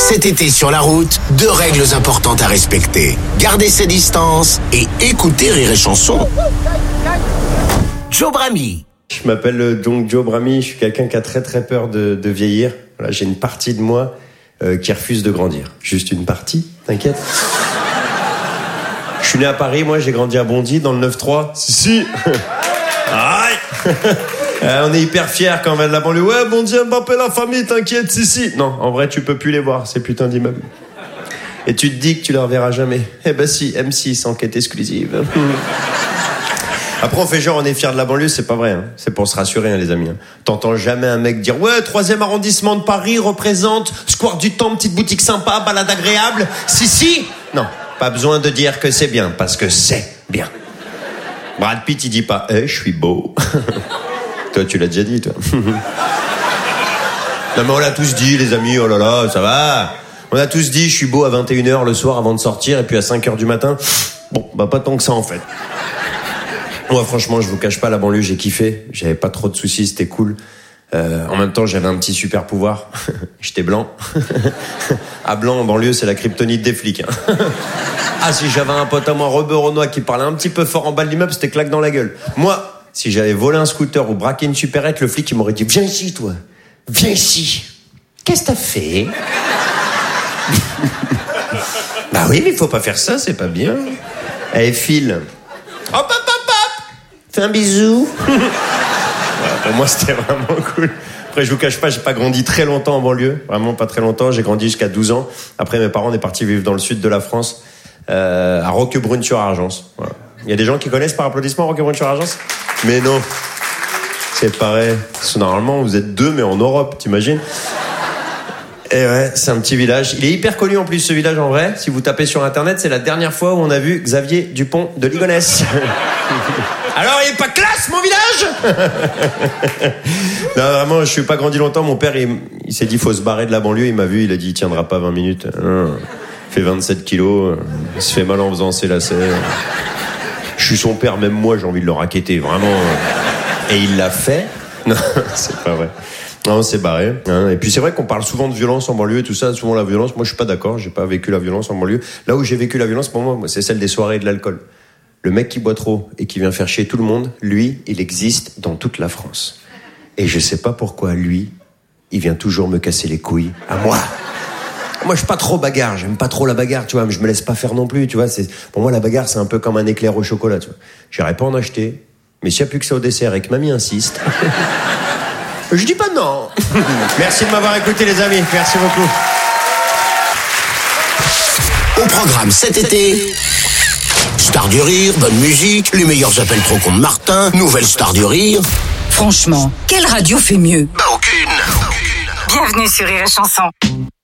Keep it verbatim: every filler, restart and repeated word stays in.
Cet été sur la route, deux règles importantes à respecter. Garder ses distances et écouter Rire et Chanson. Joe Bramy. Je m'appelle donc Joe Bramy, je suis quelqu'un qui a très très peur de, de vieillir. Voilà, j'ai une partie de moi euh, qui refuse de grandir. Juste une partie, t'inquiète. Je suis né à Paris, moi j'ai grandi à Bondy dans le neuf trois. Si si. Aïe. Euh, on est hyper fiers quand on vient de la banlieue. Ouais, Bondy, Mbappé, la famille, t'inquiète, si si. Non, en vrai tu peux plus les voir, ces putains d'immeubles. Et tu te dis que tu les reverras jamais. Eh ben si, M six, enquête exclusive. Après on fait genre on est fiers de la banlieue, c'est pas vrai, hein. C'est pour se rassurer, hein, les amis, hein. T'entends jamais un mec dire ouais, troisième arrondissement de Paris représente square du Temple, petite boutique sympa, balade agréable. Si si. Non, pas besoin de dire que c'est bien, parce que c'est bien. Brad Pitt il dit pas eh, je suis beau. Toi tu l'as déjà dit, toi. Non mais on l'a tous dit, les amis, oh là là, ça va. On a tous dit je suis beau à vingt et une heures le soir avant de sortir, et puis à cinq heures du matin, bon, bah pas tant que ça en fait. Moi franchement je vous cache pas, la banlieue j'ai kiffé, j'avais pas trop de soucis, c'était cool. Euh, en même temps j'avais un petit super pouvoir, j'étais blanc. À blanc en banlieue c'est la kryptonite des flics, hein. Ah si j'avais un pote à moi Robert Renoir qui parlait un petit peu fort en bas de l'immeuble, c'était claque dans la gueule. Moi si j'avais volé un scooter ou braqué une supérette, le flic il m'aurait dit viens ici toi, viens ici. Qu'est-ce que t'as fait? Bah oui mais il faut pas faire ça, c'est pas bien. Allez file. Hop hop hop hop. Fais un bisou. Voilà, pour moi c'était vraiment cool. Après je vous cache pas, j'ai pas grandi très longtemps en banlieue, vraiment pas très longtemps, j'ai grandi jusqu'à douze ans. Après mes parents on est partis vivre dans le sud de la France, euh, à Roquebrune-sur-Argence. Voilà. Il y a des gens qui connaissent par applaudissement Roquebrune-sur-Argence? Mais non, c'est pareil. Normalement vous êtes deux mais en Europe, t'imagines? Et ouais, c'est un petit village. Il est hyper connu en plus ce village en vrai. Si vous tapez sur internet, c'est la dernière fois où on a vu Xavier Dupont de Ligonnès. Alors il est pas classe mon village? Non vraiment, je suis pas grandi longtemps. Mon père il, il s'est dit faut se barrer de la banlieue. Il m'a vu, il a dit il tiendra pas vingt minutes. Non, il fait vingt-sept kilos, il se fait mal en faisant ses lacets. Je suis son père, même moi j'ai envie de le racketter vraiment. Et il l'a fait. Non, c'est pas vrai. Non, c'est barré. Hein. Et puis c'est vrai qu'on parle souvent de violence en banlieue et tout ça, souvent la violence. Moi, je suis pas d'accord. J'ai pas vécu la violence en banlieue. Là où j'ai vécu la violence, pour moi, moi, c'est celle des soirées et de l'alcool. Le mec qui boit trop et qui vient faire chier tout le monde, lui, il existe dans toute la France. Et je sais pas pourquoi lui, il vient toujours me casser les couilles à moi. Moi, je suis pas trop bagarre. J'aime pas trop la bagarre, tu vois. Mais je me laisse pas faire non plus, tu vois. C'est pour moi la bagarre, c'est un peu comme un éclair au chocolat, tu vois. J'irais pas en acheter. Mais s'il y a plus que ça au dessert et que mamie insiste. Je dis pas non. Merci de m'avoir écouté les amis, merci beaucoup. Au programme cet été, Star du Rire, bonne musique, les meilleurs appels trop cons de Martin, nouvelle Star du Rire. Franchement, quelle radio fait mieux? Bah aucune. Bienvenue sur Rire et Chanson.